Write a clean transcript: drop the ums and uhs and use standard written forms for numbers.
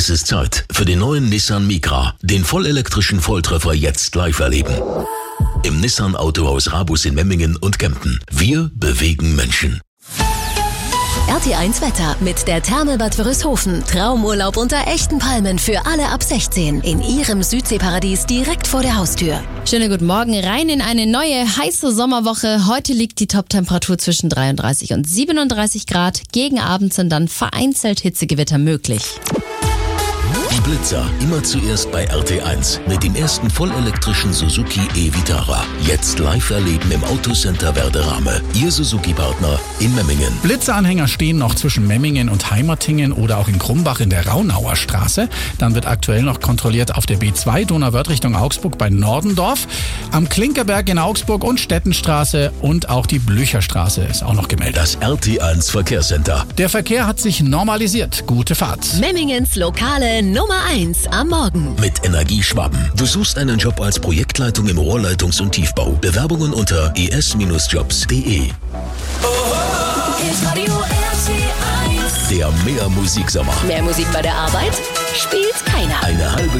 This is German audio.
Es ist Zeit für den neuen Nissan Micra, den vollelektrischen Volltreffer jetzt live erleben. Im Nissan Autohaus Rabus in Memmingen und Kempten. Wir bewegen Menschen. RT1 Wetter mit der Therme-Bad Wörishofen. Traumurlaub unter echten Palmen für alle ab 16 in Ihrem Südseeparadies direkt vor der Haustür. Schönen guten Morgen, rein in eine neue heiße Sommerwoche. Heute liegt die Toptemperatur zwischen 33 und 37 Grad. Gegen Abend sind dann vereinzelt Hitzegewitter möglich. Die Blitzer immer zuerst bei RT1 mit dem ersten vollelektrischen Suzuki e-Vitara. Jetzt live erleben im Autocenter Werderame. Ihr Suzuki-Partner in Memmingen. Blitzeranhänger stehen noch zwischen Memmingen und Heimertingen oder auch in Krumbach in der Raunauer Straße. Dann wird aktuell noch kontrolliert auf der B2 Donauwörth Richtung Augsburg bei Nordendorf. Am Klinkerberg in Augsburg und Stettenstraße und auch die Blücherstraße ist auch noch gemeldet. Das RT1 Verkehrscenter. Der Verkehr hat sich normalisiert. Gute Fahrt. Memmingens lokale Nummer 1 am Morgen. Mit Energie Schwaben. Du suchst einen Job als Projektleitung im Rohrleitungs- und Tiefbau. Bewerbungen unter es-jobs.de. Der Mehr Musiksommer. Mehr Musik bei der Arbeit? Spielt keiner. Eine halbe